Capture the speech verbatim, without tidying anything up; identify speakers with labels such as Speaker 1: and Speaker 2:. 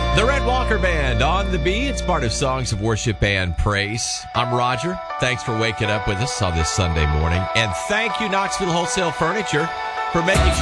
Speaker 1: The Red Walker Band on the B. It's part of Songs of Worship and Praise. I'm Roger. Thanks for waking up with us on this Sunday morning. And thank you, Knoxville Wholesale Furniture, for making